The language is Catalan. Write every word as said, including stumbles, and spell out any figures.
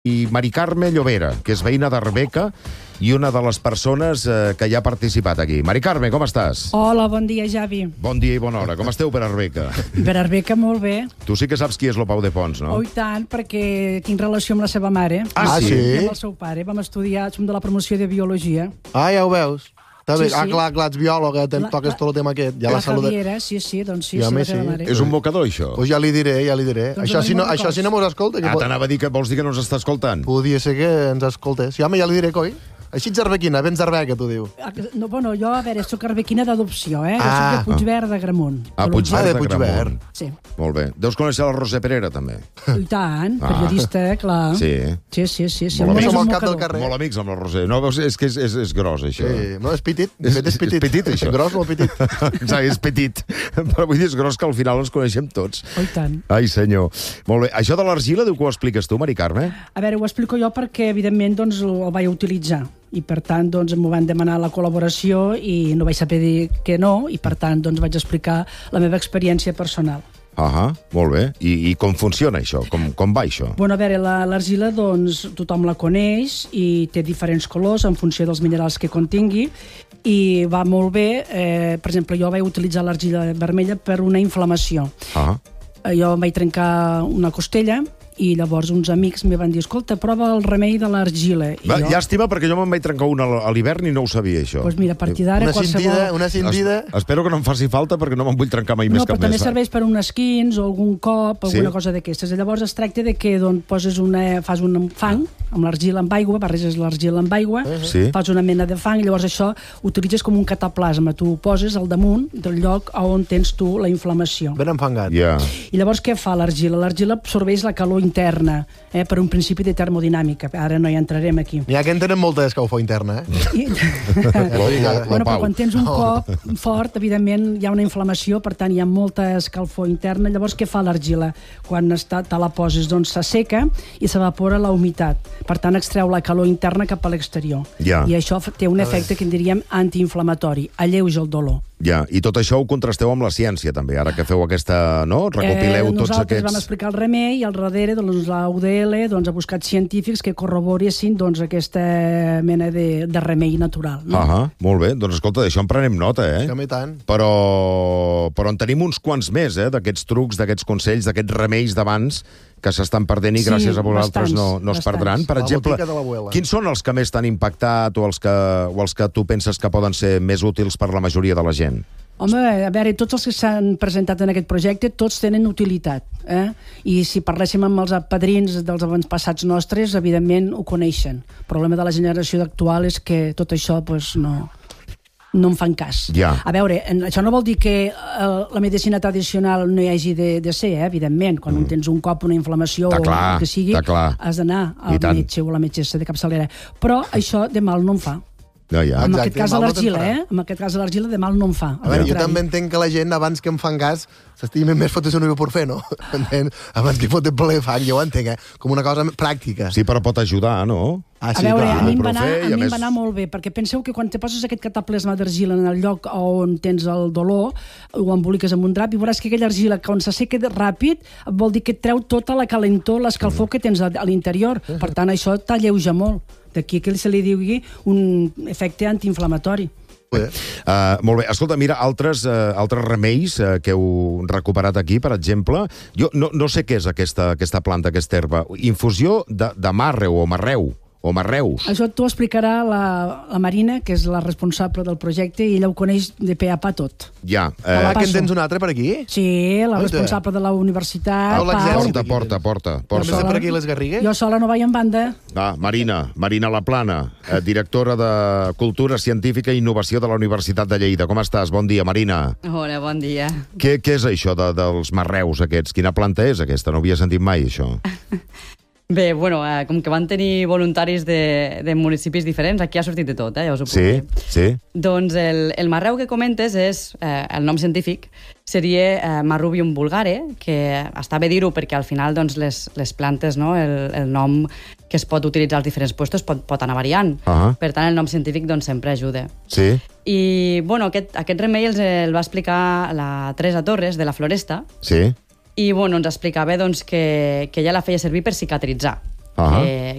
I Mari Carme Llobera, que és veïna d'Arbeca i una de les persones eh, que hi ha participat aquí. Mari Carme, com estàs? Hola, bon dia, Javi. Bon dia i bona hora. Com esteu per Arbeca? Per Arbeca, molt bé. Tu sí que saps qui és el Pau de Pons, no? Oh, i tant, perquè tinc relació amb la seva mare. Ah, sí? I amb el seu pare. Vam estudiar, som de la promoció de Biologia. Ah, ja ho veus? Està bé. Sí, sí. Ah, clar, clar, ets biòloga, te, La- toques la- tot el tema aquest. Ja La la saluda. Javiera, sí, sí, doncs sí, I a sí, la més, seva sí. mare. És un mocador, això? Pues ja li diré, ja li diré. Doncs Això, si no, venim això si no mos escolta... Que Ah, pot... t'anava a dir que vols dir que no ens està escoltant? Podia ser que ens escoltés. Sí, home, ja li diré, coi. Així ets arbequina, vens d'Arbeca, tu diu. Ah, No, bueno, jo, a veure, soc arbequina d'adopció, eh? Jo Ah. soc de Puigverd d'Agramunt. Ah, Puigverd Ah, de de Puigverd. Gramunt. Sí. Molt bé. Deus conèixer la Roser Perera, també? I tant, Ah. periodista, clar. Sí. Sí, sí, sí. sí. Molt el bé. meu és Som un al cap del mocador. carrer. Molt amics amb la Roser. No, veus, és que és, és, és gros, això. Sí, no, és petit. De És- fet, és és petit. petit, això. Gros, molt petit. Exacte, és petit. Però vull dir, és gros que al final ens coneixem tots. Oh, i tant. Ai, senyor. Molt bé. Això de l'argila, diu que ho expliques tu, Mari Carme? A veure, ho explico jo perquè, evidentment, doncs, el vaig utilitzar. I, per tant, doncs, m'ho van demanar la col·laboració i no vaig saber dir que no, i, per tant, doncs, vaig explicar la meva experiència personal. Ah, molt bé. I, i com funciona això? Com, com va això? Bueno, a veure, la- l'argila, doncs, tothom la coneix i té diferents colors en funció dels minerals que contingui i va molt bé. Eh, per exemple, jo vaig utilitzar l'argila vermella per una inflamació. Ah, Eh, Jo em vaig trencar una costella i llavors uns amics me van dir, escolta, prova el remei de l'argila. I va, jo, llàstima, perquè jo me'n vaig trencar una a l'hivern i no ho sabia, això. doncs mira, a partir d'ara Una qualsevol... cintida, una cintida... Es, espero que no em faci falta perquè no me'n vull trencar mai No, més però cap també més. serveix per un esquins o algun cop, alguna Sí? cosa d'aquestes. Llavors es tracta de que doncs, poses una, fas un fang amb l'argila amb aigua, barreges l'argila amb aigua, Sí? fas una mena de fang i llavors això utilitzes com un cataplasma. Tu ho poses al damunt del lloc on tens tu la inflamació. Ben enfangat. Ja. I llavors què fa l'argila? L'argila absorbeix la calor interna eh, per un principi de termodinàmica. Ara no hi entrarem aquí. N'hi ha que en tenen molta escalfor interna, eh? I... Lo- lo- bueno, Pau. però quan tens un Oh. cop fort, evidentment hi ha una inflamació, per tant hi ha molta escalfor interna. Llavors què fa l'argila? Quan està, te la poses, doncs s'asseca i s'evapora la humitat. Per tant extreu la calor interna cap a l'exterior. Ja. I això fa- té un efecte que en diríem antiinflamatori, alleuja el dolor. Ja, i tot això ho contrasteu amb la ciència, també, ara que feu aquesta, no? Recopileu eh, tots nosaltres vam aquests... explicar el remei i al darrere doncs, la U D L doncs, ha buscat científics que corroboressin doncs, aquesta mena de, de remei natural. No? Ah, molt bé. Doncs escolta, d'això en prenem nota, eh? Que a mi tant. Però, però en tenim uns quants més, eh? D'aquests trucs, d'aquests consells, d'aquests remeis d'abans que s'estan perdent i Sí, gràcies a vosaltres bastants, no, no es bastants. perdran. Per La exemple, botica de l'abuela. quins són els que més t'han impactat o els, que, o els que tu penses que poden ser més útils per la majoria de la gent? Home, a veure, tots els que s'han presentat en aquest projecte, tots tenen utilitat. Eh? I si parléssim amb els padrins dels avantpassats nostres, evidentment ho coneixen. El problema de la generació actual és que tot això pues, no, no en fan cas. Ja. A veure, en- això no vol dir que eh, la medicina tradicional no hi hagi de, de ser, eh? Evidentment. Quan mm. tens un cop, una inflamació Està o clar, el que sigui, està clar. has d'anar I al tant. metge o a la metgessa de capçalera. Però això de mal no en fa. Ja, ja. En Exacte, aquest cas de mal no te'n l'argila, farà. eh? En aquest cas de l'argila de mal no en fa. A veure, Al jo contrari. també entenc que la gent, abans que em fan gas, s'estimen més fotre un ibuprofeno. Entén? Abans que fotre ple fang, jo ho entenc, eh? Com una cosa pràctica. Sí, però pot ajudar, no? Ah, A veure, a mi, em va anar, ibuprofè i a a mi em més- va anar molt bé, perquè penseu que quan te poses aquest cataplasma d'argila en el lloc on tens el dolor, ho emboliques amb un drap, i veuràs que aquella argila, quan s'asseca de- ràpid, vol dir que et treu tota la calentor, l'escalfor que tens a, a l'interior. Per tant, això t'alleuja molt. D'aquí que se li digui un efecte antiinflamatori. Uh, molt bé, escolta, mira, altres, uh, altres remeis uh, que heu recuperat aquí, per exemple, jo no, no sé què és aquesta, aquesta planta, aquesta herba. Infusió de, de marreu o marreu, o marreus. Això t'ho explicarà la, la Marina, que és la responsable del projecte, i ella ho coneix de pe a pa tot. Ja, Ah, uh, que en passo. tens un altre per aquí? Sí, la Oita. responsable de la universitat, Au, l'exèrcit. Pau. porta, porta, porta, També porta. per aquí les Garrigues? Jo sola no vaig en banda. Ah, Marina, Marina Laplana, eh, directora de Cultura Científica i Innovació de la Universitat de Lleida. Com estàs? Bon dia, Marina. Hola, bon dia. Què, què és això de, dels marreus aquests? Quina planta és aquesta? No havia sentit mai, això. Bé, bueno, eh, com que van tenir voluntaris de, de municipis diferents, aquí ha sortit de tot, eh, ja us ho puc Sí, dir. sí. Doncs el, el marreu que comentes és, eh, el nom científic seria eh, Marrubium vulgare, que està bé dir-ho perquè al final doncs, les, les plantes, no, el, el nom que es pot utilitzar als diferents puestos pot, pot anar variant. Ah. Per tant, el nom científic doncs, sempre ajuda. Sí. I bueno, aquest, aquest remei els, el va explicar la Teresa Torres, de la Floresta, Sí. i bueno, ens explicava doncs, que, que ella la feia servir per cicatritzar. Uh -huh. que,